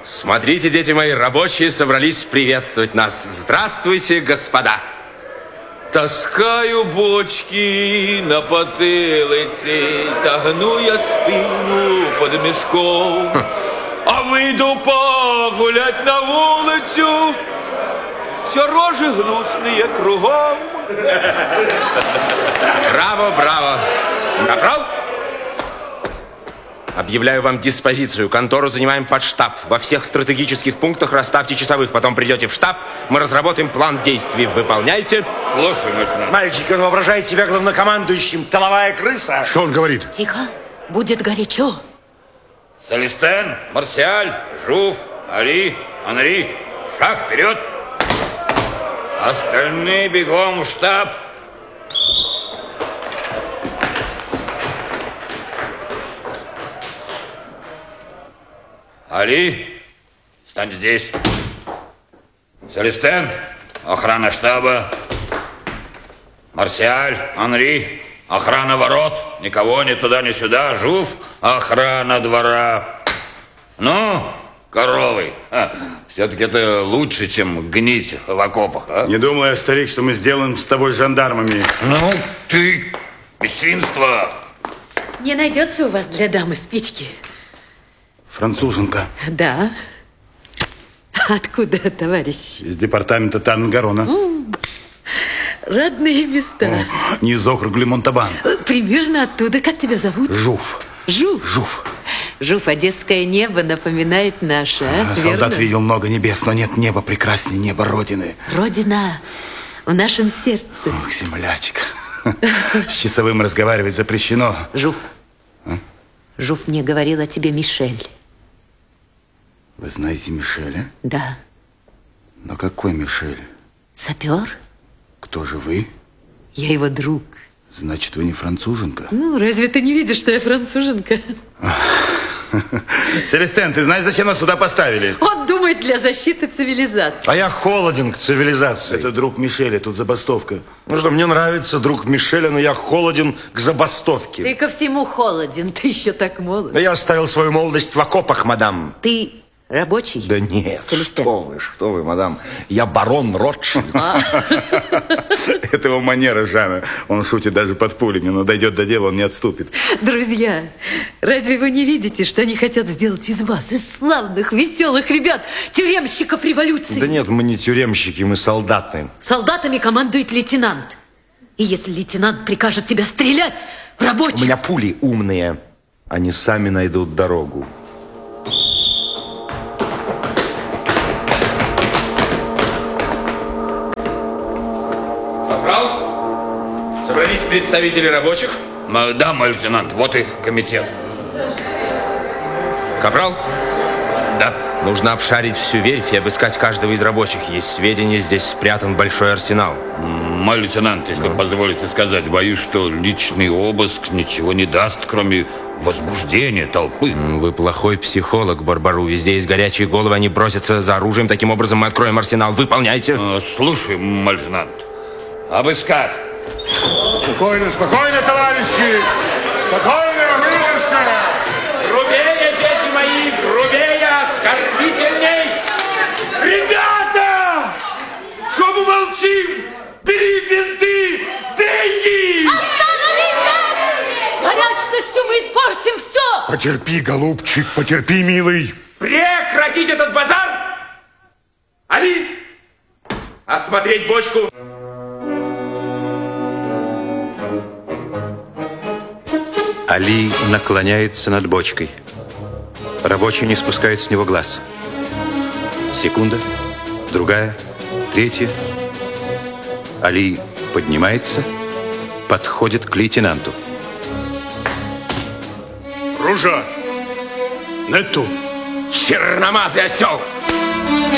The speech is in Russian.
Смотрите, дети мои, рабочие собрались приветствовать нас. Здравствуйте, господа. Таскаю бочки на потилиці, та гну я спину под мішком. А вийду погулять на вулицю, все рожи гнусные кругом. Браво, браво. Капрал? Объявляю вам диспозицию. Контору занимаем под штаб. Во всех стратегических пунктах расставьте часовых. Потом придете в штаб. Мы разработаем план действий. Выполняйте. Слушай, лейтенант. Мальчик, он воображает себя главнокомандующим. Тыловая крыса. Что он говорит? Тихо, будет горячо. Селестен, Марсиаль, Жуф, Али, Анри. Шаг вперед. Остальные бегом в штаб. Али, стань здесь. Селестен, охрана штаба. Марсиаль, Анри, охрана ворот. Никого ни туда, ни сюда. Жуф, охрана двора. Ну, коровы, все-таки это лучше, чем гнить в окопах, а? Не думай, старик, что мы сделаем с тобой жандармами. Ну, ты, бесстинство. Не найдется у вас для дамы спички? Француженка. Да. Откуда, товарищ? Из департамента Тангарона. Родные места. Не из округа Монтабан. Примерно оттуда. Как тебя зовут? Жуф. Жуф. Жуф. Жуф, одесское небо напоминает наше, Солдат верно? видел много небес, но нет неба прекраснее неба Родины. Родина в нашем сердце. Ох, землячка. С часовым разговаривать запрещено. Жуф. Жуф мне говорил о тебе Мишель. Вы знаете Мишеля? Да. Но какой Мишель? Сапер? Кто же вы? Я его друг. Значит, вы не француженка? Ну, разве ты не видишь, что я француженка? Селестен, ты знаешь, зачем нас сюда поставили? Он думает для защиты цивилизации. А я холоден к цивилизации. Это друг Мишеля, тут забастовка. Ну что, мне нравится друг Мишеля, но я холоден к забастовке. Ты ко всему холоден, ты еще так молод. Да я оставил свою молодость в окопах, мадам. Ты рабочий? Да нет, Селестен. что вы, мадам. Я барон Ротшильд. Это его манера, Жанна. Он шутит даже под пулями, но дойдет до дела, он не отступит. Друзья, разве вы не видите, что они хотят сделать из вас, из славных, веселых ребят, тюремщиков революции? Да нет, мы не тюремщики, мы солдаты. Солдатами командует лейтенант. И если лейтенант прикажет тебя стрелять в У рабочих... меня пули умные. Они сами найдут дорогу. Капрал? Собрались представители рабочих? Да, мой лейтенант, вот их комитет. Капрал? Да. Нужно обшарить всю верфь и обыскать каждого из рабочих. Есть сведения, здесь спрятан большой арсенал. Мой лейтенант, если позволите сказать, боюсь, что личный обыск ничего не даст, кроме возбуждения толпы. Вы плохой психолог, Барбару. Везде есть горячие головы, они бросятся за оружием. Таким образом мы откроем арсенал. Выполняйте. Слушай, мой лейтенант, обыскать. Спокойно, спокойно, товарищи! Спокойно, выдержка! Грубее, дети мои, грубее, оскорбительней! Ребята! Что мы молчим? Бери винты, бей их! Горячностью мы испортим все! Потерпи, голубчик, потерпи, милый. Прекратить этот базар! Али! Осмотреть бочку! Али наклоняется над бочкой. Рабочий не спускает с него глаз. Секунда, другая, третья. Али поднимается, подходит к лейтенанту. Ружа! Нету! Черномазый осел!